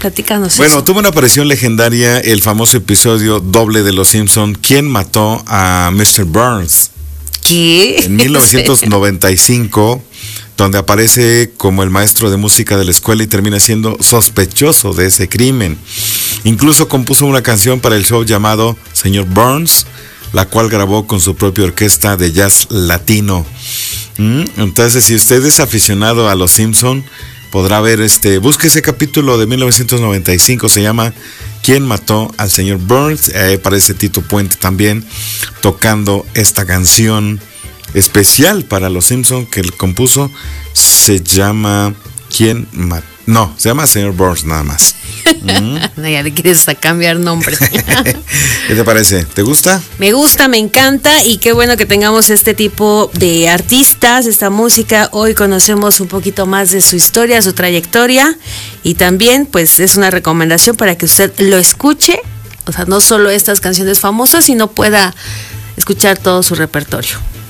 Platícanos Bueno, eso. tuvo una aparición legendaria el famoso episodio doble de Los Simpson, ¿Quién mató a Mr. Burns? ¿Qué? En 1995, donde aparece como el maestro de música de la escuela y termina siendo sospechoso de ese crimen. Incluso compuso una canción para el show llamado Señor Burns, la cual grabó con su propia orquesta de jazz latino. Entonces, si usted es aficionado a Los Simpson, podrá ver busque ese capítulo de 1995, se llama ¿Quién mató al señor Burns? Aparece Tito Puente también tocando esta canción especial para Los Simpson que él compuso. Se llama ¿Quién mató? No, se llama señor Burns nada más. No, ya le quieres cambiar nombre. ¿Qué te parece? ¿Te gusta? Me gusta, me encanta y qué bueno que tengamos este tipo de artistas, esta música. Hoy conocemos un poquito más de su historia, su trayectoria y también pues es una recomendación para que usted lo escuche, o sea, no solo estas canciones famosas, sino pueda escuchar todo su repertorio.